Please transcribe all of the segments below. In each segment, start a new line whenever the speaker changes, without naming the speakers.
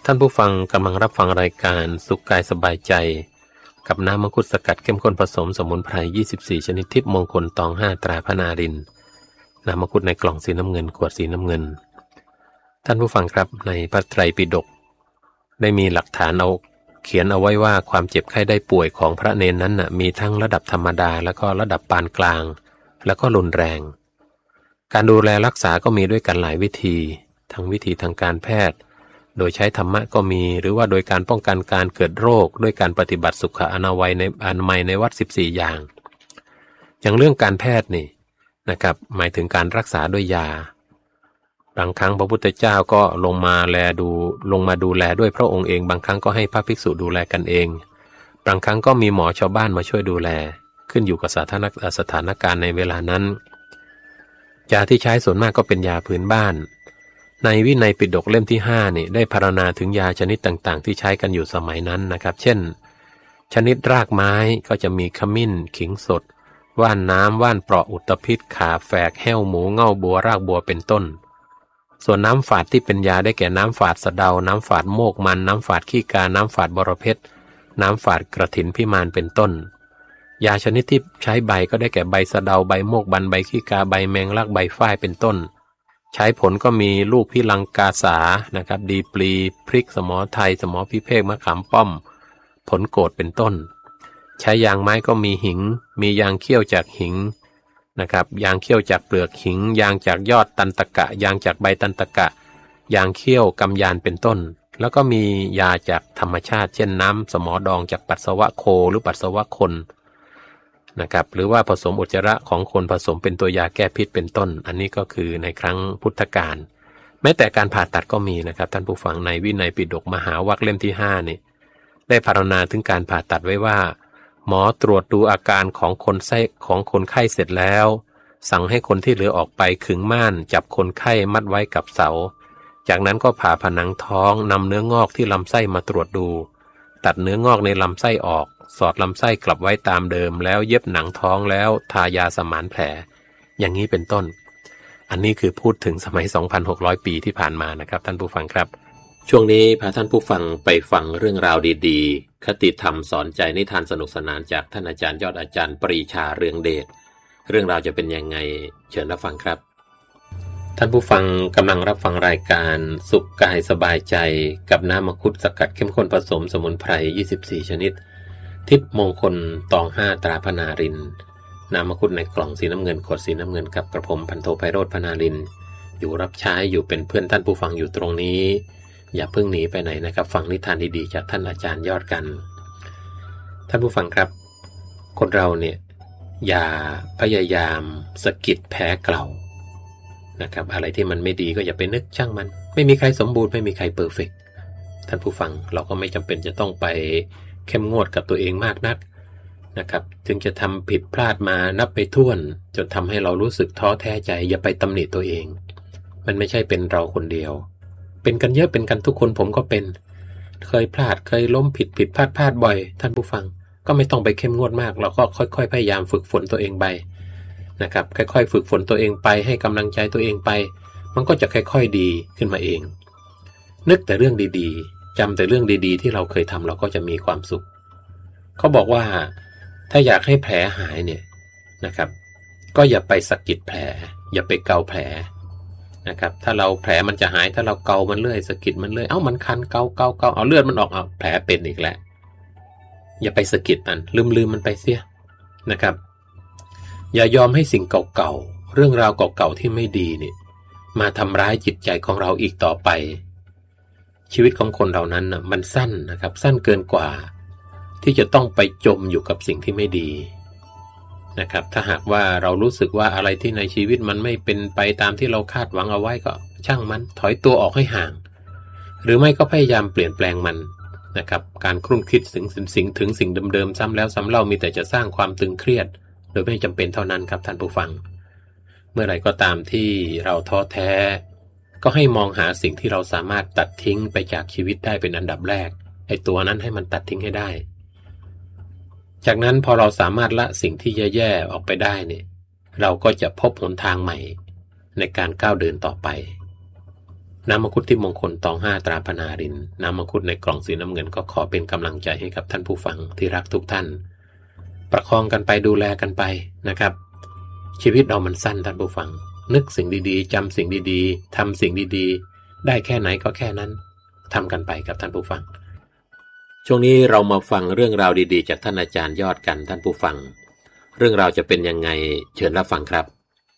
ท่านผู้ฟังกำลังรับฟังรายการสุขกายสบายใจกับน้ำมังคุดสกัดเข้มข้นผสมสมุนไพร24ชนิดทิพย์มงคลตอง5ตราพระนารินทร์น้ำมังคุดในกล่องสีน้ำเงินขวดสีน้ำเงินท่านผู้ฟังครับในพระไตรปิฎกได้มีหลักฐานเขียนเอาไว้ว่าความเจ็บไข้ได้ป่วยของพระเนนนั้นมีทั้งระดับธรรมดาแล้วก็ระดับปานกลางแล้วก็รุนแรงการดูแลรักษาก็มีด้วยกันหลายวิธีทั้งวิธีทางการแพทย์โดยใช้ธรรมะก็มีหรือว่าโดยการป้องกันการเกิดโรคด้วยการปฏิบัติสุขอนามัยในวัด14อย่างอย่างเรื่องการแพทย์นี่นะครับหมายถึงการรักษาด้วยยาบางครั้งพระพุทธเจ้าก็ลงมาดูแลด้วยพระองค์เองบางครั้งก็ให้พระภิกษุดูแลกันเองบางครั้งก็มีหมอชาวบ้านมาช่วยดูแลขึ้นอยู่กับสถานการณ์ในเวลานั้นยาที่ใช้ส่วนมากก็เป็นยาพื้นบ้านในวินัยปิฎกเล่มที่5นี่ได้พรรณนาถึงยาชนิดต่างๆที่ใช้กันอยู่สมัยนั้นนะครับเช่นชนิดรากไม้ก็จะมีขมิ้นขิงสดว่านน้ำว่านเปราะอุตภิษข่าแฝกแห้วหมูเง่าบัวรากบัวเป็นต้นส่วนน้ำฝาดที่เป็นยาได้แก่น้ำฝาดสะเดาน้ำฝาดโมกมันน้ำฝาดขี้กาน้ำฝาดบรเพชรน้ำฝาดกระถินพิมานเป็นต้นยาชนิดที่ใช้ใบก็ได้แก่ใบสะเดาใบโมกบันใบขี้กาใบแมงลักใบฝ้ายเป็นต้นใช้ผลก็มีลูกพิลังกาสานะครับดีปลีพริกสมอไทยสมอพิเภกมะขามป้อมผลโกดเป็นต้นใช้ยางไม้ก็มีหิงมียางเขี้ยวจากหิงนะครับยางเขี้ยวจากเปลือกหิงยางจากยอดตันตะกะยางจากใบตันตะกะยางเขี้ยวกำยานเป็นต้นแล้วก็มียาจากธรรมชาติเช่นน้ำสมอดองจากปัสสาวะโคหรือปัสสาวะคนนะครับหรือว่าผสมอุจจาระของคนผสมเป็นตัวยาแก้พิษเป็นต้นอันนี้ก็คือในครั้งพุทธกาลแม้แต่การผ่าตัดก็มีนะครับท่านผู้ฟังในวินัยปิฎกมหาวรรคเล่มที่5นี่ได้พรรณนาถึงการผ่าตัดไว้ว่าหมอตรวจดูอาการของคนไข้เสร็จแล้วสั่งให้คนที่เหลือออกไปขึงม่านจับคนไข้มัดไว้กับเสาจากนั้นก็ผ่าผนังท้องนำเนื้องอกที่ลำไส้มาตรวจดูตัดเนื้องอกในลำไส้ออกสอดลำไส้กลับไว้ตามเดิมแล้วเย็บหนังท้องแล้วทายาสมานแผลอย่างนี้เป็นต้นอันนี้คือพูดถึงสมัย 2,600 ปีที่ผ่านมานะครับท่านผู้ฟังครับช่วงนี้พาท่านผู้ฟังไปฟังเรื่องราวดีๆคติธรรมสอนใจนิทานสนุกสนานจากท่านอาจารย์ยอดอาจารย์ปรีชาเรืองเดชเรื่องราวจะเป็นยังไงเชิญรับฟังครับท่านผู้ฟังกำลังรับฟังรายการสุขกายสบายใจกับน้ำมังคุดสกัดเข้มข้นผสมสมุนไพร24ชนิดทิพย์มงคลตอง5ตราพระนารินทร์น้ำมังคุดในกล่องสีน้ำเงินขวดสีน้ำเงินกับกระผมพันโทไพโรจน์พนารินทร์อยู่รับใช้อยู่เป็นเพื่อนท่านผู้ฟังอยู่ตรงนี้อย่าเพิ่งหนีไปไหนนะครับฟังนิทานดีๆจากท่านอาจารย์ยอดกันท่านผู้ฟังครับคนเราเนี่ยอย่าพยายามสะกิดแผลเก่านะครับอะไรที่มันไม่ดีก็อย่าไปนึกช่างมันไม่มีใครสมบูรณ์ไม่มีใครเพอร์เฟกต์ท่านผู้ฟังเราก็ไม่จำเป็นจะต้องไปเข้มงวดกับตัวเองมากนักนะครับจึงจะทำผิดพลาดมานับไปถ้วนจนทำให้เรารู้สึกท้อแท้ใจอย่าไปตำหนิตัวเองมันไม่ใช่เป็นเราคนเดียวเป็นกันเยอะเป็นกันทุกคนผมก็เป็นเคยพลาดเคยล้มผิดพลาดบ่อยท่านผู้ฟังก็ไม่ต้องไปเข้มงวดมากเราก็ค่อยๆพยายามฝึกฝนตัวเองไปนะครับค่อยๆฝึกฝนตัวเองไปให้กำลังใจตัวเองไปมันก็จะค่อยๆดีขึ้นมาเองนึกแต่เรื่องดีๆจำแต่เรื่องดีๆที่เราเคยทำเราก็จะมีความสุขเขาบอกว่าถ้าอยากให้แผลหายเนี่ยนะครับก็อย่าไปสะกิดแผลอย่าไปเกาแผลนะครับถ้าเราแผลมันจะหายถ้าเราเกามันเรื่อยสะกิดมันเรื่อยมันคันเกาเอาเลือดมันออกเอาแผลเป็นอีกแล้วอย่าไปสะกิดมันลืมมันไปเสียนะครับอย่ายอมให้สิ่งเก่าๆเรื่องราวเก่าๆที่ไม่ดีนี่มาทำร้ายจิตใจของเราอีกต่อไปชีวิตของคนเรานั้นมันสั้นนะครับสั้นเกินกว่าที่จะต้องไปจมอยู่กับสิ่งที่ไม่ดีนะครับถ้าหากว่าเรารู้สึกว่าอะไรที่ในชีวิตมันไม่เป็นไปตามที่เราคาดหวังเอาไว้ก็ช่างมันถอยตัวออกให้ห่างหรือไม่ก็พยายามเปลี่ยนแปลงมันนะครับการครุ่นคิดถึงสิ่งเดิมๆซ้ำแล้วซ้ำเล่ามีแต่จะสร้างความตึงเครียดโดยไม่จำเป็นเท่านั้นครับท่านผู้ฟังเมื่อไหร่ก็ตามที่เราท้อแท้ก็ให้มองหาสิ่งที่เราสามารถตัดทิ้งไปจากชีวิตได้เป็นอันดับแรกไอ้ตัวนั้นให้มันตัดทิ้งให้ได้จากนั้นพอเราสามารถละสิ่งที่แย่ๆออกไปได้เนี่ยเราก็จะพบหนทางใหม่ในการก้าวเดินต่อไปน้ำมังคุดทิพย์มงคลตอง5 ตราพนารินน้ำมังคุดในกล่องสีน้ำเงินก็ขอเป็นกำลังใจให้กับท่านผู้ฟังที่รักทุกท่านประคองกันไปดูแลกันไปนะครับชีวิตเรามันสั้นท่านผู้ฟังนึกสิ่งดีๆจำสิ่งดีๆทำสิ่งดีๆได้แค่ไหนก็แค่นั้นทำกันไปกับท่านผู้ฟังช่วงนี้เรามาฟังเรื่องราวดีๆจากท่านอาจารย์ยอดกันท่านผู้ฟังเรื่องราวจะเป็นยังไงเชิญรับฟังครับ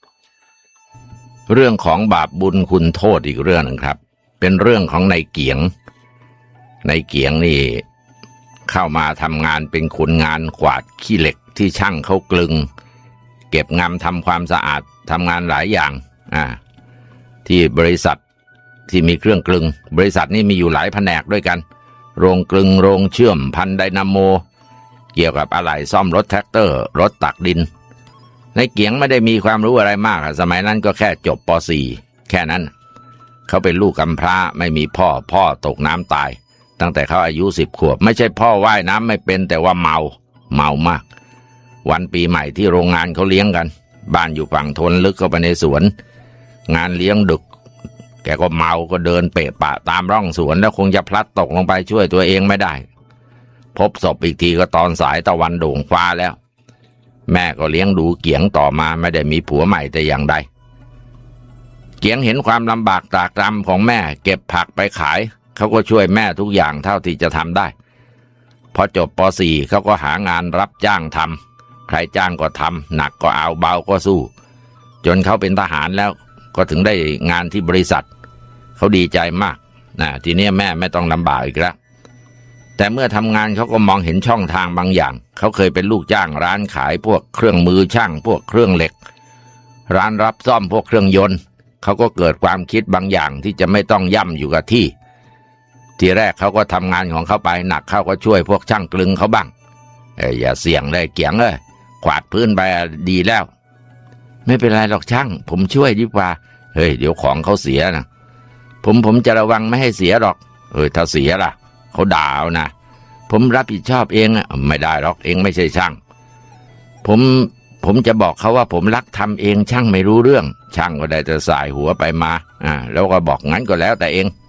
เรื่องของบาปบุญคุณโทษอีกเรื่องหนึ่งครับเป็นเรื่องของนายเกียงนี่เข้ามาทำงานเป็นคนงานกวาดขี้เหล็กที่ช่างเขากลึงเก็บงำทำความสะอาดทำงานหลายอย่างที่บริษัทที่มีเครื่องกลึงบริษัทนี้มีอยู่หลายแผนกด้วยกันโรงกลึงโรงเชื่อมพันไดนาโมเกี่ยวกับอะไหล่ซ่อมรถแท็กเตอร์รถตักดินนายเกียงไม่ได้มีความรู้อะไรมากสมัยนั้นก็แค่จบป .4 แค่นั้นเขาเป็นลูกกำพร้าไม่มีพ่อตกน้ำตายตั้งแต่เขาอายุ10 ขวบไม่ใช่พ่อว่ายน้ำไม่เป็นแต่ว่าเมามากวันปีใหม่ที่โรงงานเขาเลี้ยงกันบ้านอยู่ฝั่งทนลึกเข้าไปในสวนงานเลี้ยงดึกแกก็เมาก็เดินเปะปะตามร่องสวนแล้วคงจะพลัดตกลงไปช่วยตัวเองไม่ได้พบศพอีกทีก็ตอนสายตะวันโด่งฟ้าแล้วแม่ก็เลี้ยงดูเกียงต่อมาไม่ได้มีผัวใหม่แต่อย่างใดเกียงเห็นความลำบากตรากตรำของแม่เก็บผักไปขายเขาก็ช่วยแม่ทุกอย่างเท่าที่จะทำได้พอจบป .4 เขาก็หางานรับจ้างทำใครจ้างก็ทำหนักก็เอาเบาก็สู้จนเขาเป็นทหารแล้วก็ถึงได้งานที่บริษัทเขาดีใจมากทีนี้แม่ไม่ต้องลำบากอีกแล้วแต่เมื่อทำงานเขาก็มองเห็นช่องทางบางอย่างเขาเคยเป็นลูกจ้างร้านขายพวกเครื่องมือช่างพวกเครื่องเหล็กร้านรับซ่อมพวกเครื่องยนต์เขาก็เกิดความคิดบางอย่างที่จะไม่ต้องย่ำอยู่กับที่ทีแรกเขาก็ทำงานของเขาไปหนักเขาก็ช่วยพวกช่างกลึงเขาบ้างอย่าเสี่ยงเลยเกียงขวาดพื้นไปดีแล้วไม่เป็นไรหรอกช่างผมช่วยดีกว่าเฮ้ยเดี๋ยวของเขาเสียนะผมจะระวังไม่ให้เสียหรอกถ้าเสียล่ะเขาด่าเอานะผมรับผิดชอบเองไม่ได้หรอกเองไม่ใช่ช่างผมจะบอกเขาว่าผมรักทำเองช่างไม่รู้เรื่องช่างก็ได้แต่สายหัวไปมาแล้วก็บอกงั้นก็แล้วแต่เอง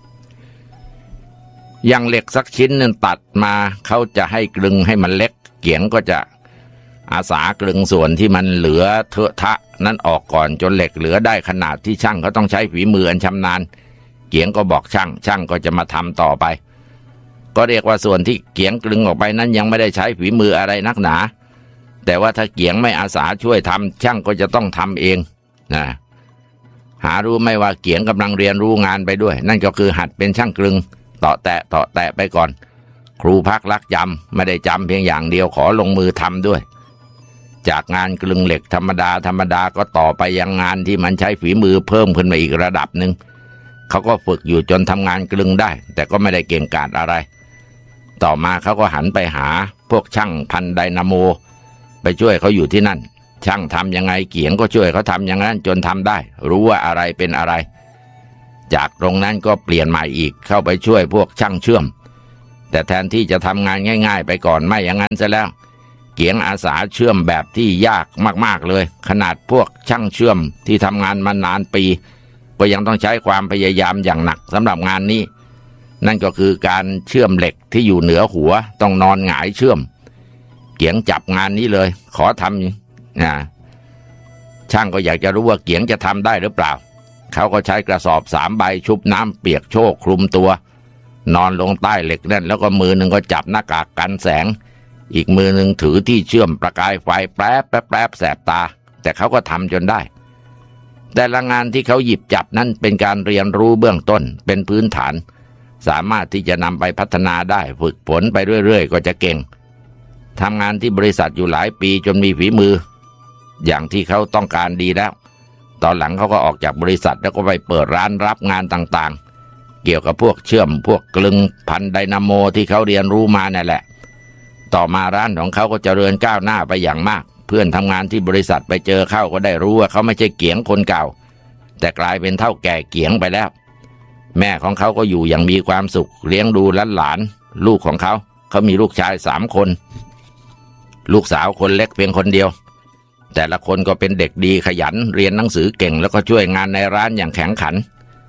อย่างเหล็กสักชิ้นนึงตัดมาเขาจะให้กลึงให้มันเล็กเกียงก็จะอาสากลึงส่วนที่มันเหลือเถอะทะนั้นออกก่อนจนเหล็กเหลือได้ขนาดที่ช่างเขาต้องใช้ฝีมืออันชำนาญเกียงก็บอกช่างก็จะมาทำต่อไปก็เรียกว่าส่วนที่เกียงกลึงออกไปนั้นยังไม่ได้ใช้ฝีมืออะไรนักหนาแต่ว่าถ้าเกียงไม่อาสาช่วยทำช่างก็จะต้องทำเองหารู้ไหมว่าเกียงกำลังเรียนรู้งานไปด้วยนั่นก็คือหัดเป็นช่างกลึงต่อแตะไปก่อนครูพักรักจำไม่ได้จำเพียงอย่างเดียวขอลงมือทำด้วยจากงานกลึงเหล็กธรรมดาก็ต่อไปยังงานที่มันใช้ฝีมือเพิ่มขึ้นมาอีกระดับหนึ่งเขาก็ฝึกอยู่จนทำงานกลึงได้แต่ก็ไม่ได้เก่งกาจอะไรต่อมาเขาก็หันไปหาพวกช่างพันไดนาโมไปช่วยเขาอยู่ที่นั่นช่างทำยังไงเกียงก็ช่วยเขาทำอย่างนั้นจนทำได้รู้ว่าอะไรเป็นอะไรจากตรงนั้นก็เปลี่ยนใหม่อีกเข้าไปช่วยพวกช่างเชื่อมแต่แทนที่จะทำงานง่ายๆไปก่อนไม่อย่างนั้นซะแล้วเกียงอาสาเชื่อมแบบที่ยากมากๆเลยขนาดพวกช่างเชื่อมที่ทำงานมานานปีก็ยังต้องใช้ความพยายามอย่างหนักสำหรับงานนี้นั่นก็คือการเชื่อมเหล็กที่อยู่เหนือหัวต้องนอนหงายเชื่อมเกียงจับงานนี้เลยขอทำช่างก็อยากจะรู้ว่าเกียงจะทำได้หรือเปล่าเขาก็ใช้กระสอบ3 ใบชุบน้ำเปียกโชกคลุมตัวนอนลงใต้เหล็กนั่นแล้วก็มือหนึ่งก็จับหน้ากากกันแสงอีกมือหนึ่งถือที่เชื่อมประกายไฟแป๊บแสบตาแต่เขาก็ทำจนได้แต่ละงานที่เขาหยิบจับนั้นเป็นการเรียนรู้เบื้องต้นเป็นพื้นฐานสามารถที่จะนำไปพัฒนาได้ฝึกฝนไปเรื่อยๆก็จะเก่งทำงานที่บริษัทอยู่หลายปีจนมีฝีมืออย่างที่เขาต้องการดีแล้วตอนหลังเขาก็ออกจากบริษัทแล้วก็ไปเปิดร้านรับงานต่างๆเกี่ยวกับพวกเชื่อมพวกกลึงพันไดนาโมที่เขาเรียนรู้มานั่นแหละต่อมาร้านของเขาก็เจริญก้าวหน้าไปอย่างมากเพื่อนทำงานที่บริษัทไปเจอเข้าก็ได้รู้ว่าเขาไม่ใช่เกียงคนเก่าแต่กลายเป็นเฒ่าแก่เกียงไปแล้วแม่ของเขาก็อยู่อย่างมีความสุขเลี้ยงดูหลานลูกของเขามีลูกชาย3 คนลูกสาวคนเล็กเพียงคนเดียวแต่ละคนก็เป็นเด็กดีขยันเรียนหนังสือเก่งแล้วก็ช่วยงานในร้านอย่างแข็งขัน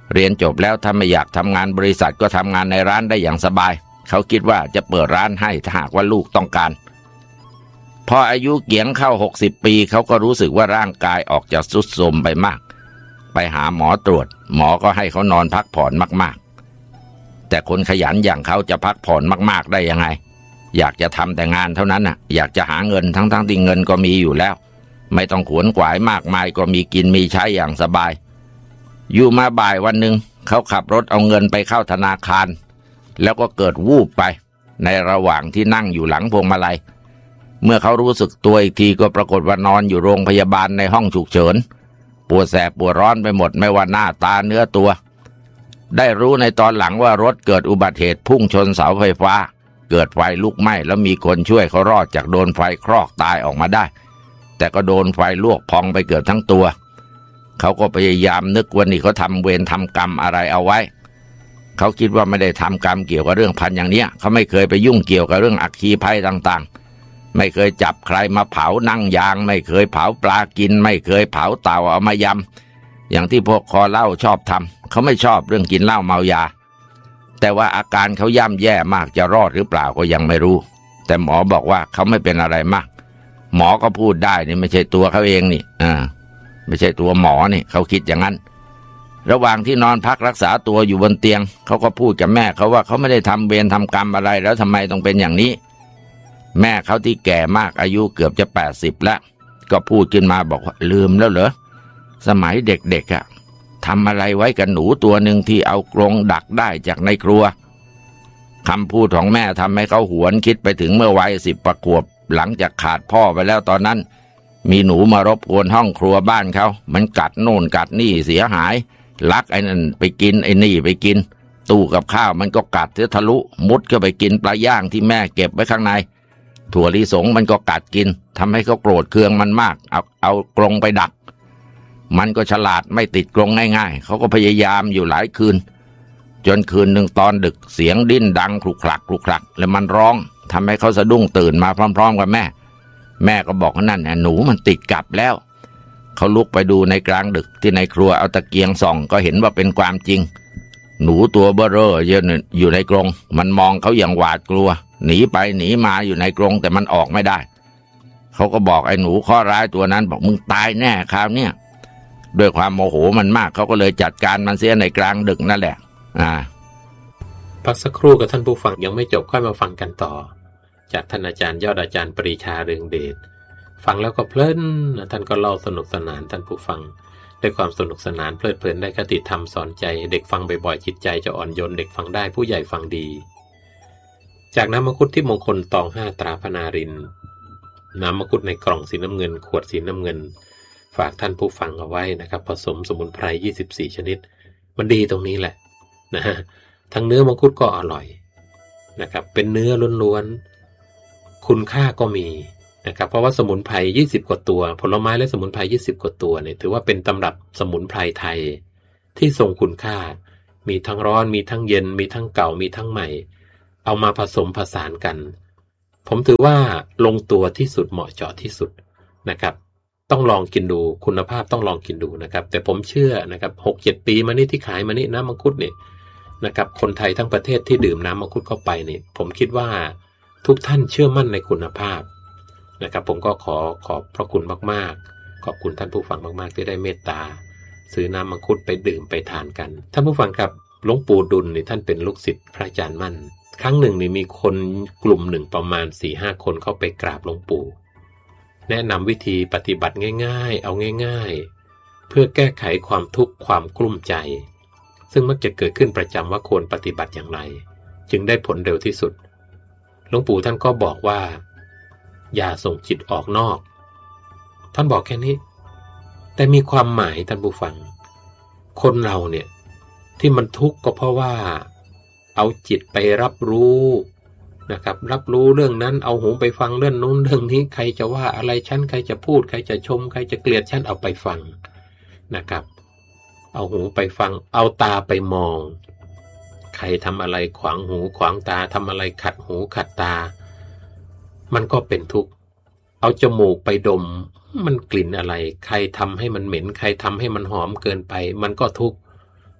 เรียนจบแล้วถ้าไม่อยากทำงานบริษัทก็ทำงานในร้านได้อย่างสบายเขาคิดว่าจะเปิดร้านให้ถ้าหากว่าลูกต้องการพออายุเกียงเข้า60 ปีเขาก็รู้สึกว่าร่างกายออกจะทรุดโทรมไปมากไปหาหมอตรวจหมอก็ให้เขานอนพักผ่อนมากๆแต่คนขยันอย่างเขาจะพักผ่อนมากๆได้ยังไงอยากจะทำแต่งานเท่านั้นน่ะอยากจะหาเงินทั้งที่เงินก็มีอยู่แล้วไม่ต้องขวนขวายมากมายก็มีกินมีใช้อย่างสบายอยู่มาบ่ายวันหนึ่งเขาขับรถเอาเงินไปเข้าธนาคารแล้วก็เกิดวูบไปในระหว่างที่นั่งอยู่หลังพวงมาลัยเมื่อเขารู้สึกตัวอีกทีก็ปรากฏว่านอนอยู่โรงพยาบาลในห้องฉุกเฉินปวดแสบปวดร้อนไปหมดไม่ว่าหน้าตาเนื้อตัวได้รู้ในตอนหลังว่ารถเกิดอุบัติเหตุพุ่งชนเสาไฟฟ้าเกิดไฟลุกไหม้แล้วมีคนช่วยเขารอดจากโดนไฟคลอกตายออกมาได้แต่ก็โดนไฟลวกพองไปเกือบทั้งตัวเขาก็พยายามนึกว่านี่เขาทำเวรทำกรรมอะไรเอาไว้เขาคิดว่าไม่ได้ทำกรรมเกี่ยวกับเรื่องพันอย่างเนี้ยเขาไม่เคยไปยุ่งเกี่ยวกับเรื่องอัคคีภัยต่างๆไม่เคยจับใครมาเผานั่งยางไม่เคยเผาปลากินไม่เคยเผาเต่าเอามายำอย่างที่พวกคอเหล้าชอบทำเขาไม่ชอบเรื่องกินเหล้าเมายาแต่ว่าอาการเขาย่ำแย่มากจะรอดหรือเปล่าก็ยังไม่รู้แต่หมอบอกว่าเขาไม่เป็นอะไรมากหมอก็พูดได้นี่ไม่ใช่ตัวเขาเองนี่ไม่ใช่ตัวหมอนี่เขาคิดอย่างนั้นระหว่างที่นอนพักรักษาตัวอยู่บนเตียงเขาก็พูดกับแม่เขาว่าเขาไม่ได้ทำเวรทำกรรมอะไรแล้วทำไมต้องเป็นอย่างนี้แม่เขาที่แก่มากอายุเกือบจะ80แล้วก็พูดขึ้นมาบอกว่าลืมแล้วเหรอสมัยเด็กๆทำอะไรไว้กับหนูตัวหนึ่งที่เอากรงดักได้จากในครัวคำพูดของแม่ทำให้เขาหวนคิดไปถึงเมื่อวัย10 ขวบหลังจากขาดพ่อไปแล้วตอนนั้นมีหนูมารบกวนห้องครัวบ้านเขามันกัดโน่นกัดนี่เสียหายลักไอ้นั่นไปกินไอ้นี่ไปกินตู้กับข้าวมันก็กัดเสียทะลุมุดเข้าไปกินปลาย่างที่แม่เก็บไว้ข้างในถั่วลิสงมันก็กัดกินทำให้เขาโกรธเคืองมันมากเอากรงไปดักมันก็ฉลาดไม่ติดกรงง่ายๆเขาก็พยายามอยู่หลายคืนจนคืนหนึ่งตอนดึกเสียงดิ้นดังคลุกคลักคลุกคลักแล้วมันร้องทำให้เขาสะดุ้งตื่นมาพร้อมๆกับแม่ก็บอกว่านั่นหนูมันติดกับแล้วเขาลุกไปดูในกลางดึกที่ในครัวเอาตะเกียงส่องก็เห็นว่าเป็นความจริงหนูตัวเบ้อเร่ออยู่ในกรงมันมองเขาอย่างหวาดกลัวหนีไปหนีมาอยู่ในกรงแต่มันออกไม่ได้เขาก็บอกไอ้หนูข้อร้ายตัวนั้นบอกมึงตายแน่คราวเนี้ยด้วยความโมโหมันมากเขาก็เลยจัดการมันเสียในกลางดึกนั่นแหละ
พักสักครู่กับท่านผู้ฟังยังไม่จบค่อยมาฟังกันต่อจากท่านอาจารย์ยอดอาจารย์ปรีชาเรืองเดชฟังแล้วก็เพลินท่านก็เล่าสนุกสนานท่านผู้ฟังด้วยความสนุกสนานเพลิดเพลินได้คติธรรมสอนใจเด็กฟังบ่อยๆจิตใจจะอ่อนโยนเด็กฟังได้ผู้ใหญ่ฟังดีจากน้ำมังคุดที่มงคลตอง5ตราพนารินน้ำมังคุดในกล่องสีน้ำเงินขวดสีน้ำเงินฝากท่านผู้ฟังเอาไว้นะครับผสมสมุนไพร24ชนิดมันดีตรงนี้แหละนะฮะทั้งเนื้อมังคุดก็อร่อยนะครับเป็นเนื้อล้วนๆคุณค่าก็มีนะครับเพราะว่าสมุนไพร20 กว่าตัวผลไม้และสมุนไพร20 กว่าตัวเนี่ยถือว่าเป็นตำรับสมุนไพรไทยที่ทรงคุณค่ามีทั้งร้อนมีทั้งเย็นมีทั้งเก่ามีทั้งใหม่เอามาผสมผสานกันผมถือว่าลงตัวที่สุดเหมาะเจาะที่สุดนะครับต้องลองกินดูคุณภาพต้องลองกินดูนะครับแต่ผมเชื่อนะครับ 6-7 ปีมานี้ที่ขายมานี้น้ำมังคุดเนี่ยนะครับคนไทยทั้งประเทศที่ดื่มน้ำมังคุดเข้าไปเนี่ยผมคิดว่าทุกท่านเชื่อมั่นในคุณภาพนะครับผมก็ขอบพระคุณมากๆขอบคุณท่านผู้ฟังมากๆที่ได้เมตตาซื้อน้ำมังคุดไปดื่มไปทานกันท่านผู้ฟังครับหลวงปู่ดุลนี่ท่านเป็นลูกศิษย์พระอาจารย์มั่นครั้งหนึ่งนี่มีคนกลุ่มหนึ่งประมาณ 4-5 คนเข้าไปกราบหลวงปู่แนะนำวิธีปฏิบัติง่ายๆเอาง่ายๆเพื่อแก้ไขความทุกข์ความกลุ้มใจซึ่งมักจะเกิดขึ้นประจำว่าควรปฏิบัติอย่างไรจึงได้ผลเร็วที่สุดหลวงปู่ท่านก็บอกว่าอย่าส่งจิตออกนอกท่านบอกแค่นี้แต่มีความหมายท่านผู้ฟังคนเราเนี่ยที่มันทุกข์ก็เพราะว่าเอาจิตไปรับรู้นะครับรับรู้เรื่องนั้นเอาหูไปฟังเรื่องนู้นเรื่องนี้ใครจะว่าอะไรฉันใครจะพูดใครจะชมใครจะเกลียดฉันเอาไปฟังนะครับเอาหูไปฟังเอาตาไปมองใครทำอะไรขวางหูขวางตาทำอะไรขัดหูขัดตามันก็เป็นทุกข์เอาจมูกไปดมมันกลิ่นอะไรใครทำให้มันเหม็นใครทำให้มันหอมเกินไปมันก็ทุกข์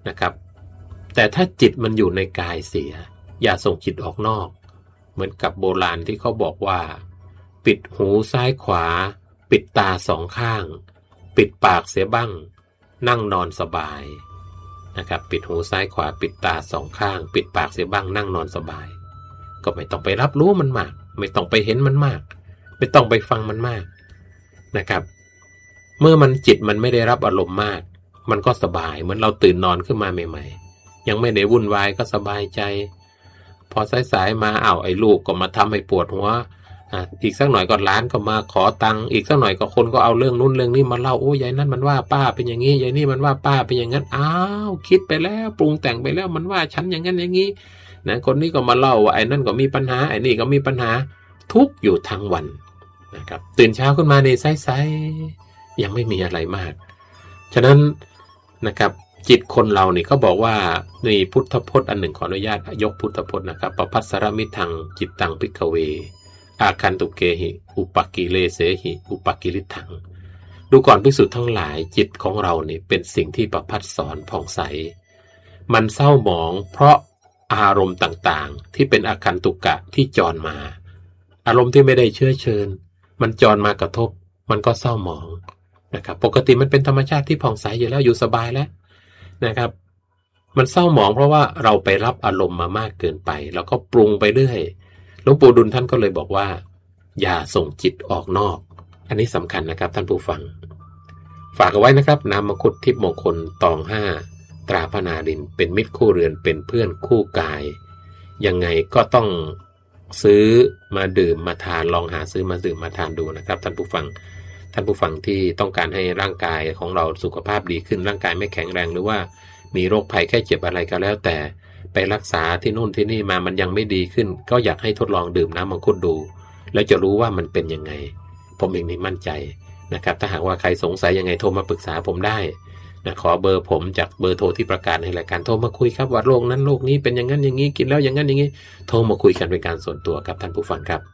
นะครับแต่ถ้าจิตมันอยู่ในกายเสียอย่าส่งจิตออกนอกเหมือนกับโบราณที่เขาบอกว่าปิดหูซ้ายขวาปิดตาสองข้างปิดปากเสียบ้างนั่งนอนสบายนะครับปิดหูซ้ายขวาปิดตาสองข้างปิดปากเสียบ้างนั่งนอนสบายก็ไม่ต้องไปรับรู้มันมากไม่ต้องไปเห็นมันมากไม่ต้องไปฟังมันมากนะครับเมื่อมันจิตมันไม่ได้รับอารมณ์มากมันก็สบายเหมือนเราตื่นนอนขึ้นมาใหม่ๆยังไม่ได้วุ่นวายก็สบายใจพอสายๆมาไอ้ลูกก็มาทำให้ปวดหัวอีกสักหน่อยก็หลานก็มาขอตังค์อีกสักหน่อยก็คนก็เอาเรื่องนู้นเรื่องนี้มาเล่าโอ้ยายนั่นมันว่าป้าเป็นอย่างนี้ยายนี่มันว่าป้าเป็นอย่างนั้นอ้าวคิดไปแล้วปรุงแต่งไปแล้วมันว่าฉันอย่างนั้นอย่างนี้นะคนนี้ก็มาเล่าว่าไอ้นั่นก็มีปัญหาไอ้นี่ก็มีปัญหาทุกอยู่ทั้งวันนะครับตื่นเช้าขึ้นมาในสายๆยังไม่มีอะไรมากฉะนั้นนะครับจิตคนเรานี่เขาบอกว่าในพุทธพจน์อันหนึ่งขออนุญาตยกพุทธพจน์นะครับปภัสสรมิทังจิตตังภิกขเวอาคันตุเกหิอุปกิเลเสหิอุปกิริทังดูก่อนภิกษุทั้งหลายจิตของเรานี่เป็นสิ่งที่ประภัสสรผ่องใสมันเศร้าหมองเพราะอารมณ์ต่างๆที่เป็นอาคันตุกะที่จรมาอารมณ์ที่ไม่ได้เชื้อเชิญมันจรมากระทบมันก็เศร้าหมองนะครับปกติมันเป็นธรรมชาติที่ผ่องใสอยู่แล้วอยู่สบายแล้วนะครับมันเศร้าหมองเพราะว่าเราไปรับอารมณ์มามากเกินไปแล้วก็ปรุงไปเรื่อยหลวงปู่ดุลท่านก็เลยบอกว่าอย่าส่งจิตออกนอกอันนี้สำคัญนะครับท่านผู้ฟังฝากเอาไว้นะครับน้ำมังคุดทิพย์มงคลตอง5ตราพนารินเป็นมิตรคู่เรือนเป็นเพื่อนคู่กายยังไงก็ต้องซื้อมาดื่มมาทานลองหาซื้อมาดื่มมาทานดูนะครับท่านผู้ฟังที่ต้องการให้ร่างกายของเราสุขภาพดีขึ้นร่างกายไม่แข็งแรงหรือว่ามีโรคภัยแค่เจ็บอะไรก็แล้วแต่ไปรักษาที่นู่นที่นี่มามันยังไม่ดีขึ้นก็อยากให้ทดลองดื่มน้ำมังคุดดูแล้วจะรู้ว่ามันเป็นยังไงผมเองนี่มั่นใจนะครับถ้าหากว่าใครสงสัยยังไงโทรมาปรึกษาผมได้นะขอเบอร์ผมจากเบอร์โทรที่ประกาศในรายการโทรมาคุยครับว่าโรคนั้นโรคนี้เป็นอย่างนั้นอย่างนี้กินแล้วอย่างนั้นอย่างนี้โทรมาคุยกันเป็นการส่วนตัวครับท่านผู้ฟังครับ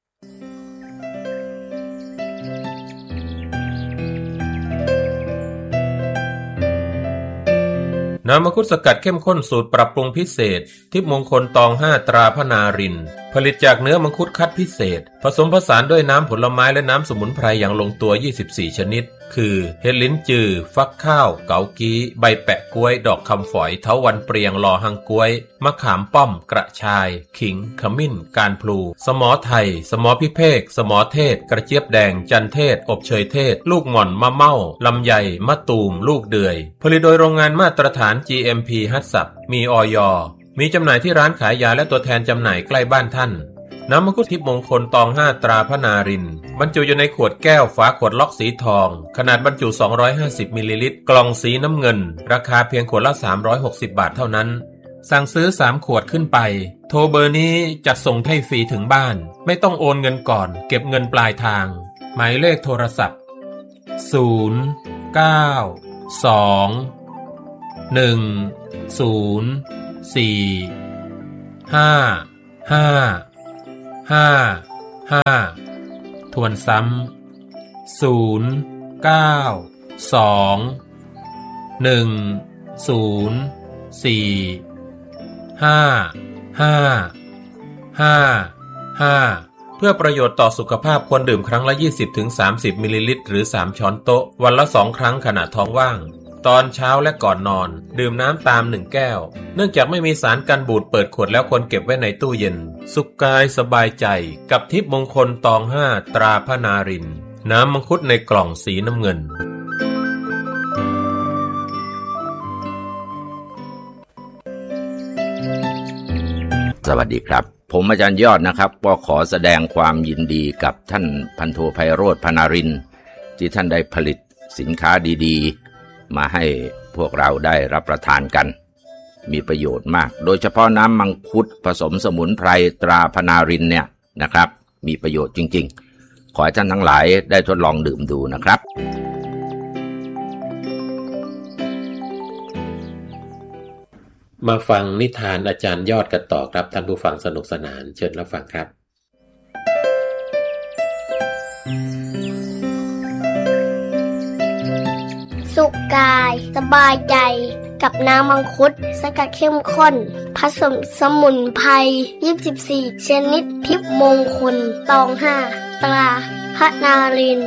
น้ำมังคุดสกัดเข้มข้นสูตรปรับปรุงพิเศษทิพย์มงคลตอง5ตราพนารินผลิตจากเนื้อมังคุดคัดพิเศษผสมผสานด้วยน้ำผลไม้และน้ำสมุนไพรอย่างลงตัว24ชนิดคือเห็ดลิ้นจือฟักข้าวเกากี้ใบแปะก๊วยดอกคำฝอยเถาวัลย์เปรียงลอหังก๊วยมะขามป้อมกระชายขิงขมิ้นการพลูสมอไทยสมอพิเภกสมอเทศกระเจี๊ยบแดงจันเทศอบเชยเทศลูกหม่อนมะเม่าลำไยมะตูมลูกเดือยผลิตโดยโรงงานมาตรฐาน GMP ฮัตสับมีอย.มีจำหน่ายที่ร้านขายยาและตัวแทนจำหน่ายใกล้บ้านท่านน้ำมังคุดทิพย์มงคลตอง5ตราพนารินบรรจุอยู่ในขวดแก้วฝาขวดล็อกสีทองขนาดบรรจุ250มิลลิลิตรกล่องสีน้ำเงินราคาเพียงขวดละ360บาทเท่านั้นสั่งซื้อ3ขวดขึ้นไปโทรเบอร์นี้จัดส่งให้ฟรีถึงบ้านไม่ต้องโอนเงินก่อนเก็บเงินปลายทางหมายเลขโทรศัพท์0 9 2 1 0 4 5 5 ทวนซ้ำ0 9 2 1 0 4 5 5 เพื่อประโยชน์ต่อสุขภาพควรดื่มครั้งละ 20-30 มิลลิลิตรหรือ3ช้อนโต๊ะวันละ2ครั้งขณะท้องว่างตอนเช้าและก่อนนอนดื่มน้ำตาม1แก้วเนื่องจากไม่มีสารกันบูดเปิดขวดแล้วควรเก็บไว้ในตู้เย็นสุขกายสบายใจกับทิพย์มงคลตอง5ตราพนารินน้ำมังคุดในกล่องสีน้ำเงิน
สวัสดีครับผมอาจารย์ยอดนะครับก็ขอแสดงความยินดีกับท่านพันโทไพโรจน์พนารินที่ท่านได้ผลิตสินค้าดีๆมาให้พวกเราได้รับประทานกันมีประโยชน์มากโดยเฉพาะน้ำมังคุดผสมสมุนไพรตราพนารินเนี่ยนะครับมีประโยชน์จริงๆขอให้ท่านทั้งหลายได้ทดลองดื่มดูนะครับ
มาฟังนิทานอาจารย์ยอดกันต่อครับท่านผู้ฟังสนุกสนานเชิญรับฟังครับ
สุขกายสบายใจกับน้ำมังคุดสกัดเข้มข้นผสมสมุนไพร24ชนิดทิพย์มงคลตอง5ตราพระนารินทร์